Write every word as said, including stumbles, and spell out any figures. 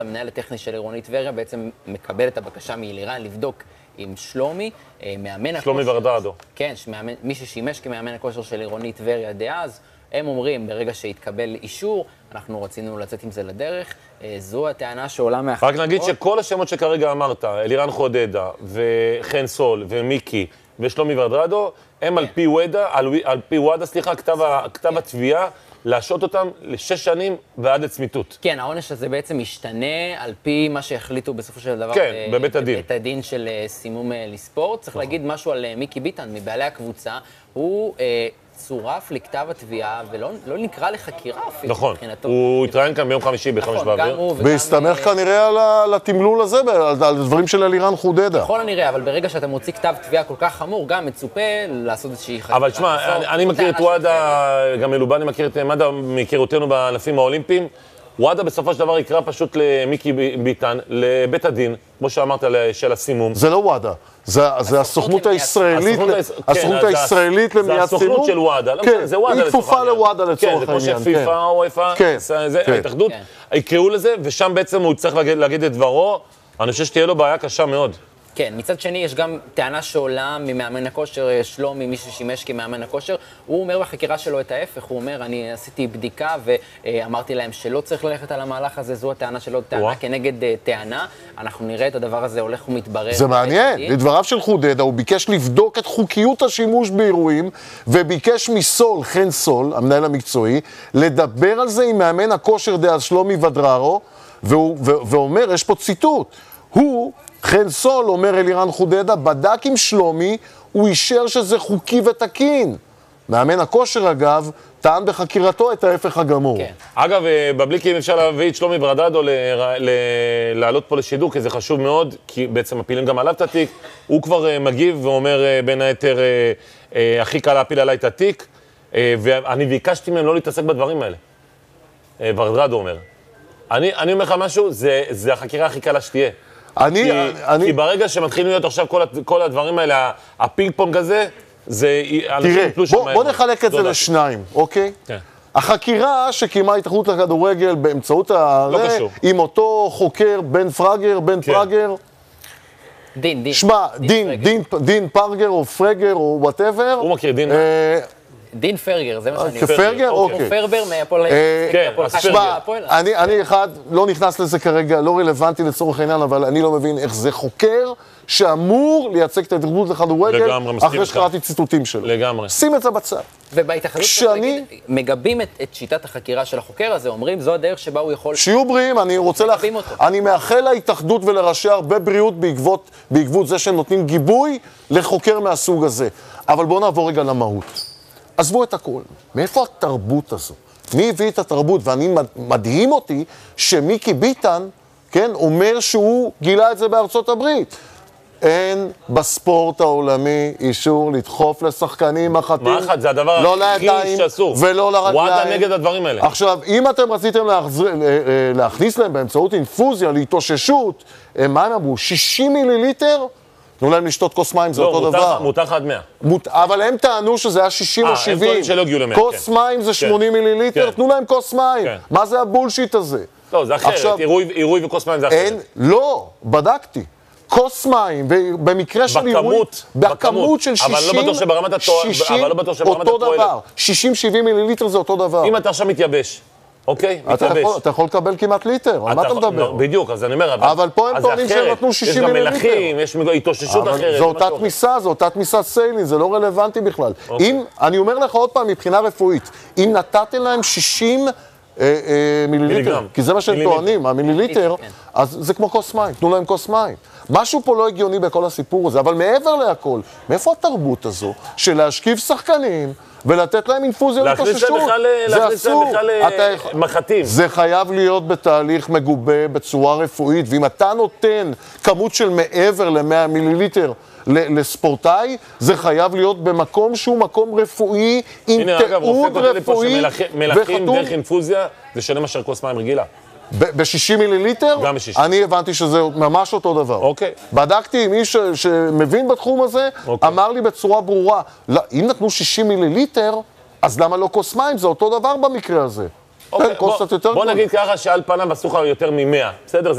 המנהל הטכני של עירונית טבריה בעצם מקבל את הבקשה מאלירן לבדוק עם שלומי, מאמן הכושר. שלומי ורדדו. כן, שמאמן, מי ששימש כמאמן הכושר של עירונית טבריה דאז. הם אומרים, ברגע שהתקבל אישור, אנחנו רצינו לצאת עם זה לדרך. זו הטענה שעולה מאחורי. רק נגיד שכל השמות שכרגע אמרת, אלירן חודדה וחן סול ומיקי ושלומי ורדדו, הם על פי וואדה, על פי וואדה, סליחה, כתב התביעה, להשעות אותם לשש שנים ועד לצמיתות. כן, העונש הזה בעצם משתנה על פי מה שהחליטו בסופו של דבר. כן, בבית הדין. בבית הדין של סימום לספורט. צריך להגיד משהו על מיקי ביטן, מבעלי הקבוצה. הוא צורף לכתב התביעה ולא לא נקרא לחקירה אפילו. נכון, הוא התראיין כאן ביום חמישי בחמש באוויר. והסתמך כנראה על התמלול הזה, על דברים של אלירן חודדה. ככל הנראה, אבל ברגע שאתה מוציא כתב תביעה כל כך חמור, גם מצופה לעשות איזושהי חקירה. אבל תשמע, אני מכיר את וואדה, גם אלובני מכיר את מד"א, מכירותינו בענפים האולימפיים. וואדה בסופו של דבר יקרא פשוט למיקי ביטן, לבית הדין, כמו שאמרת, של הסימום. זה לא וואדה, זה הסוכנות הישראלית, הסוכנות הישראלית למניעת סימום. זה הסוכנות של וואדה, זה וואדה לצורך העניין. היא כפופה לוואדה לצורך העניין. כן, זה כמו שפיפה או איפה, ההתאחדות, יקראו לזה, ושם בעצם הוא צריך להגיד את דברו. אני חושב שתהיה לו בעיה קשה מאוד. כן, מצד שני יש גם טענה שעולה ממאמן הכושר, שלומי, מי ששימש כמאמן הכושר, הוא אומר בחקירה שלו את ההפך, הוא אומר, אני עשיתי בדיקה ואמרתי להם שלא צריך ללכת על המהלך הזה, זו הטענה שלו, טענה כנגד טענה, אנחנו נראה את הדבר הזה הולך ומתברר. זה מעניין, לדבריו של חודדה, הוא ביקש לבדוק את חוקיות השימוש באירועים, וביקש מסול, חן סול, המנהל המקצועי, לדבר על זה עם מאמן הכושר דאז שלומי ורדדו, ואומר, יש פה ציטוט, הוא חן סול, אומר אלירן חודדה, בדק עם שלומי, הוא אישר שזה חוקי ותקין. מאמן הכושר, אגב, טען בחקירתו את ההפך הגמור. כן. אגב, בבליקים אפשר להביא את שלומי ורדדו לעלות פה לשידור, כי זה חשוב מאוד, כי בעצם מפילים גם עליו את התיק. הוא כבר מגיב ואומר בין היתר, הכי קל להפיל עליי את התיק, ואני ביקשתי מהם לא להתעסק בדברים האלה. ורדדו אומר. אני, אני אומר לך משהו, זה, זה החקירה הכי קלה שתהיה. אני, כי, אני... כי ברגע שמתחילים להיות עכשיו כל, כל הדברים האלה, הפינג פונג הזה, זה... תראה, בוא, בוא נחלק את זה לשניים, אוקיי? כן. החקירה שקיימה התאחדות לכדורגל באמצעות ה... לא קשור. עם אותו חוקר, בן פרגר, בן כן. פרגר. דין, דין. שמה, דין, דין, דין, דין פרגר או פרגר או וואטאבר. הוא מכיר דין. אה, דין פרגר, זה מה שאני... כפרגר? אוקיי. פרבר מהפועל... כן, אז פרגר. אני, אני אחד, לא נכנס לזה כרגע, לא רלוונטי לצורך העניין, אבל אני לא מבין איך זה חוקר שאמור לייצג את ההתאחדות לכדורגל אחרי שקראתי ציטוטים שלו. לגמרי. שים את זה בצד. ובהתאחדות כשאני... מגבים את, את שיטת החקירה של החוקר הזה, אומרים, זו הדרך שבה הוא יכול... שיהיו בריאים, אני רוצה לך... אני מאחל להתאחדות ולראשי הרבה בריאות בעקבות, בעקבות זה שהם נותנים גיבוי לחוקר מהסוג הזה. אבל בואו נעבור רגע למהות. עזבו את הכל. מאיפה התרבות הזו? מי הביא את התרבות? ואני מדהים אותי שמיקי ביטן, כן, אומר שהוא גילה את זה בארצות הברית. אין בספורט העולמי אישור לדחוף לשחקנים מחטים. מחט, זה הדבר לא הכי לידיים שאסור. ולא לרגליים. וואדה נגד הדברים האלה. עכשיו, אם אתם רציתם להחזיר, להכניס להם באמצעות אינפוזיה, להתאוששות, מה הם אמרו? שישים מיליליטר? תנו להם לשתות כוס מים, זה לא, אותו מותר, דבר. מותר עד מאה. מות... אבל הם טענו שזה היה שישים או שבעים. הם טוענים שלא הגיעו למאה, כוס כן. מים זה שמונים כן. מיליליטר, כן. תנו להם כוס מים. כן. מה זה הבולשיט הזה? לא, זה אחרת. עכשיו, עירוי, עירוי וכוס מים זה אחרת. אין, לא, בדקתי. כוס מים, במקרה של עירוי, בכמות, בכמות של שישים, אבל לא בטוח שברמת התואר, אבל לא בטוח שברמת אותו התועלת. דבר. שישים שבעים מיליליטר זה אותו דבר. אם אתה עכשיו מתייבש, אוקיי? אתה מתייבש. יכול, אתה יכול לקבל כמעט ליטר, על מה אתה מדבר? בדיוק, אז אני אומר, אבל פה הם טוענים שהם נתנו שישים מיליליטר. יש גם מלחים, יש התאוששות אחרת. זו אותה תמיסה, זו אותה תמיסת סיילין, זה לא רלוונטי בכלל. אם, אני אומר לך עוד פעם, מבחינה רפואית, אם נתתם להם שישים מיליליטר, כי זה מה שהם טוענים, המיליליטר, אז זה כמו כוס מים, תנו להם כוס מים. משהו פה לא הגיוני בכל הסיפור הזה, אבל מעבר להכל, מאיפה התרבות הזו של להשכיב שחקנים ולתת להם אינפוזיה להתאוששות? להכניס להם בכלל מחטים. זה חייב להיות בתהליך מגובה בצורה רפואית, ואם אתה נותן כמות של מעבר ל-מאה מיליליטר לספורטאי, זה חייב להיות במקום שהוא מקום רפואי, עם תיעוד רפואי מלחים דרך אינפוזיה, זה שונה מאשר כוס מים רגילה. ב-שישים מיליליטר? גם ב-שישים. אני הבנתי שזה ממש אותו דבר. אוקיי. בדקתי עם מי שמבין בתחום הזה, אמר לי בצורה ברורה, אם נתנו שישים מיליליטר, אז למה לא כוס מים? זה אותו דבר במקרה הזה. בוא נגיד ככה שעל פניו עשו לך יותר ממאה, בסדר?